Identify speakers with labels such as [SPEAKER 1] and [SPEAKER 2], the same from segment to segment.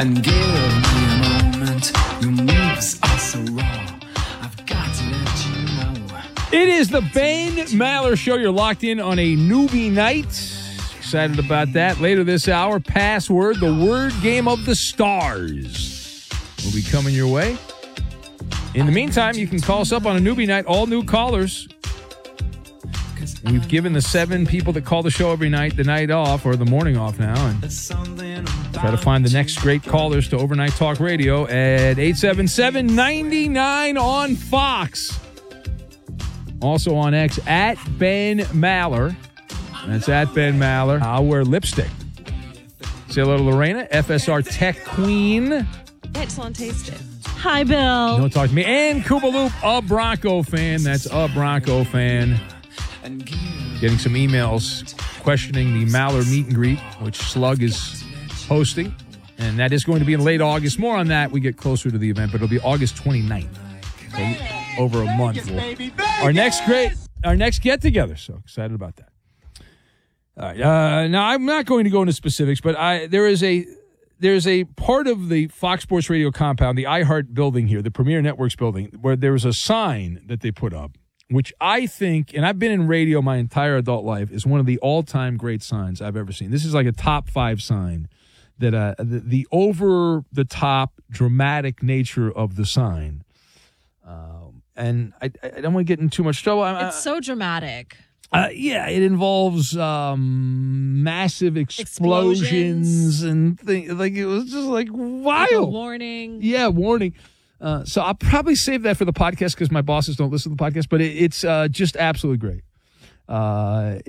[SPEAKER 1] and give me a moment. Your moves are so raw. I've got to let you know.
[SPEAKER 2] It is the Ben Maller Show. You're locked in on a newbie night. Excited about that. Later this hour, Password, the word game of the stars, will be coming your way. In the meantime, you can call us up on a newbie night. All new callers. We've given the 7 people that call the show every night the night off, or the morning off now, and try to find the next great callers to Overnight Talk Radio at 877-99 on Fox. Also on X, at Ben Maller. That's at Ben Maller. I'll wear lipstick. Say hello to Lorena, FSR Tech Queen.
[SPEAKER 3] Excellent tasting. Hi, Bill.
[SPEAKER 2] Don't talk to me. And Koopaloop, a Bronco fan. That's a Bronco fan. Getting some emails questioning the Maller meet and greet, which Slug is hosting. And that is going to be in late August. More on that. We get closer to the event, but it'll be August 29th. So over a month. Our next get-together. So excited about that. All right. Now, I'm not going to go into specifics, but there's a part of the Fox Sports Radio compound, the iHeart building here, the Premier Networks building, where there was a sign that they put up, which I think, and I've been in radio my entire adult life, is one of the all-time great signs I've ever seen. This is like a top 5 sign that the over-the-top dramatic nature of the sign. And I don't want to get in too much trouble.
[SPEAKER 3] It's so dramatic.
[SPEAKER 2] Yeah, it involves massive explosions and things. Like, it was just like wild.
[SPEAKER 3] Like a warning.
[SPEAKER 2] Yeah, warning. So I'll probably save that for the podcast because my bosses don't listen to the podcast. But it's just absolutely great. I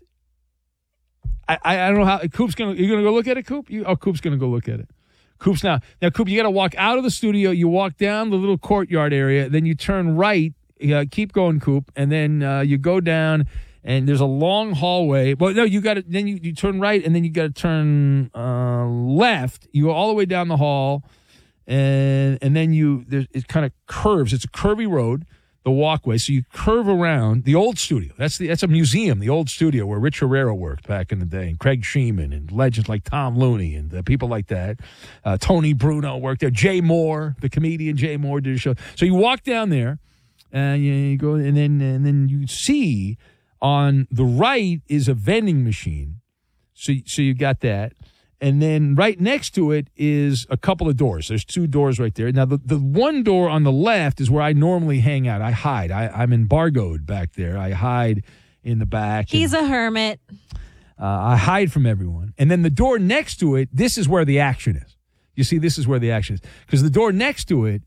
[SPEAKER 2] don't know how Coop's gonna. You're gonna go look at it, Coop? Coop's gonna go look at it. Coop's now, Coop, you got to walk out of the studio. You walk down the little courtyard area. Then you turn right. Keep going, Coop, and then you go down. And there's a long hallway. Well, no, you got to. Then you turn right, and then you got to turn left. You go all the way down the hall, and then it kind of curves. It's a curvy road, the walkway. So you curve around the old studio. That's a museum, the old studio where Rich Herrera worked back in the day, and Craig Sheeman, and legends like Tom Looney and people like that. Tony Bruno worked there. Jay Moore, the comedian Jay Moore, did a show. So you walk down there, and you go, and then you see. On the right is a vending machine. So you got that. And then right next to it is a couple of doors. There's 2 doors right there. Now, the one door on the left is where I normally hang out. I hide. I'm embargoed back there. I hide in the back.
[SPEAKER 3] He's a hermit.
[SPEAKER 2] I hide from everyone. And then the door next to it, this is where the action is. You see, this is where the action is. Because the door next to it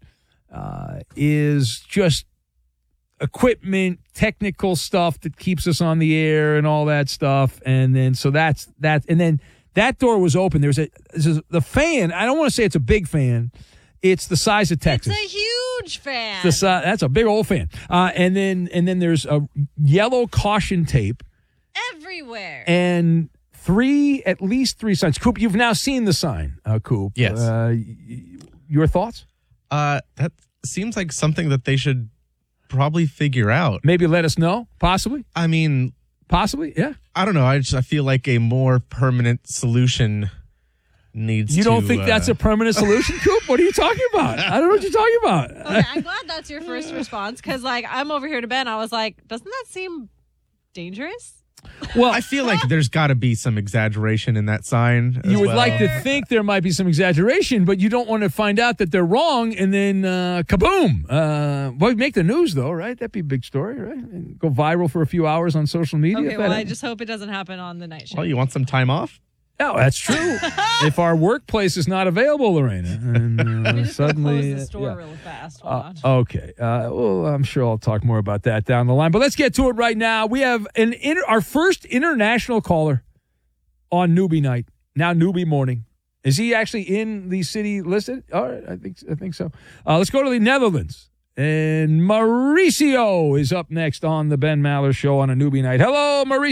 [SPEAKER 2] is just equipment, technical stuff that keeps us on the air and all that stuff. And then, so that's that. And then that door was open. The fan. I don't want to say it's a big fan. It's the size of Texas.
[SPEAKER 3] It's a huge fan.
[SPEAKER 2] That's a big old fan. And then there's a yellow caution tape
[SPEAKER 3] everywhere.
[SPEAKER 2] And at least three signs. Coop, you've now seen the sign, Coop.
[SPEAKER 4] Yes.
[SPEAKER 2] Your thoughts?
[SPEAKER 4] That seems like something that they should probably figure out.
[SPEAKER 2] Maybe let us know, possibly?
[SPEAKER 4] I mean...
[SPEAKER 2] Possibly, yeah.
[SPEAKER 4] I don't know. I feel like a more permanent solution needs
[SPEAKER 2] You don't think that's a permanent solution, Coop? What are you talking about? I don't know what you're talking about.
[SPEAKER 3] Okay, I'm glad that's your first response, because I'm over here to Ben. I was like, doesn't that seem dangerous?
[SPEAKER 4] Well, I feel like there's got to be some exaggeration in that sign.
[SPEAKER 2] You would like to think there might be some exaggeration, but you don't want to find out that they're wrong and then kaboom. Well, make the news, though, right? That'd be a big story, right? And go viral for a few hours on social media.
[SPEAKER 3] Okay, well, I just hope it doesn't happen on the night show.
[SPEAKER 4] Well, you want some time off?
[SPEAKER 2] Oh, that's true. If our workplace is not available, Lorena, and suddenly
[SPEAKER 3] close the store really fast.
[SPEAKER 2] Okay. Well, I'm sure I'll talk more about that down the line. But let's get to it right now. We have our first international caller on Newbie Night. Now Newbie Morning. Is he actually in the city listed? All right, I think so. Let's go to the Netherlands. And Mauricio is up next on the Ben Maller Show on a Newbie Night. Hello, Mauricio.